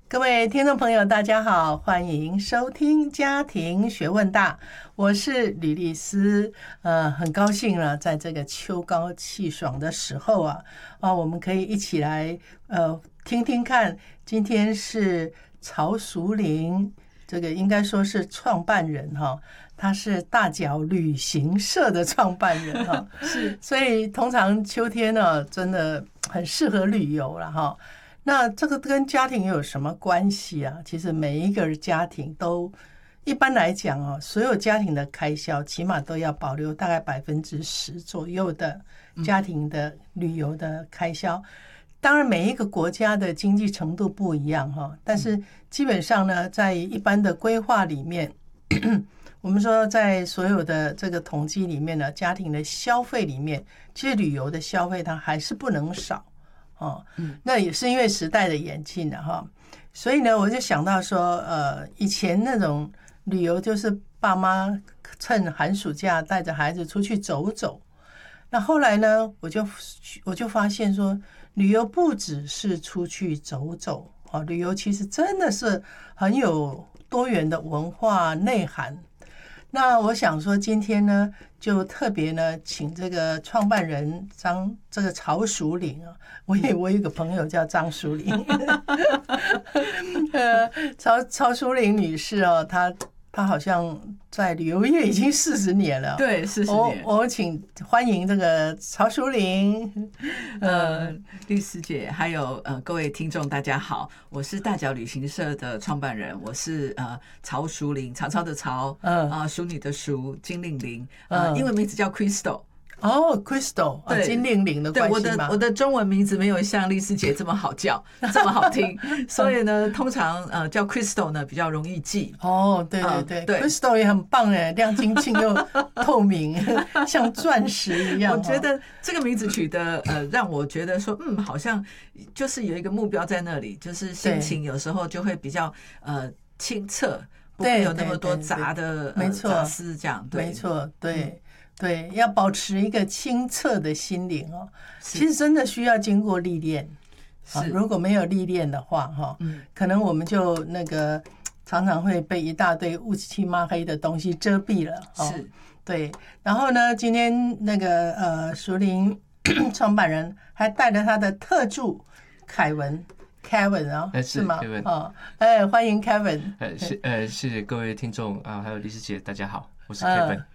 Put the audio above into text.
各位听众朋友，大家好，欢迎收听家庭学问大，我是吕丽丝。很高兴了，在这个秋高气爽的时候我们可以一起来听听看。今天是曹淑玲，这个应该说是创办人他是大脚旅行社的创办人是， 所以通常秋天真的很适合旅游了那这个跟家庭有什么关系啊？其实每一个家庭都，一般来讲所有家庭的开销起码都要保留大概10%左右的家庭的旅游的开销。当然每一个国家的经济程度不一样但是基本上呢，在一般的规划里面我们说在所有的这个统计里面呢，家庭的消费里面，其实旅游的消费它还是不能少那也是因为时代的演进所以呢，我就想到说，以前那种旅游就是爸妈趁寒暑假带着孩子出去走走。那后来呢，我就发现说，旅游不只是出去走走旅游其实真的是很有多元的文化内涵。那我想说，今天呢，就特别呢，请这个创办人这个曹淑玲我有一个朋友叫张淑玲曹淑玲女士她好像在旅游业已经40年了。 对，40年。 我请欢迎这个曹淑玲。 丽丝姐，还有各位听众，大家好，我是大脚旅行社的创办人，我是曹淑玲，曹操的曹，淑女的淑，金令玲，英文名字叫 Crystal。 Crystal， 金令玲的关系吗？ 我的中文名字没有像丽丝姐这么好叫，这么好听，所以呢，通常叫 Crystal 呢比较容易记。 对，Crystal 也很棒哎，亮晶晶又透明，像钻石一样。 我觉得这个名字取得让我觉得说，好像就是有一个目标在那里，就是心情有时候就会比较清澈，不会有那么多杂的杂思这样。 没错，对，要保持一个清澈的心灵其实真的需要经过历练。如果没有历练的话可能我们就那个常常会被一大堆乌漆抹黑的东西遮蔽了是， 对。然后呢，今天那个淑玲创办人还带着他的特助凯文 Kevin 是吗？ Kevin。 欢迎 Kevin。 谢谢各位听众还有丽丝姐，大家好，我是 Kevin。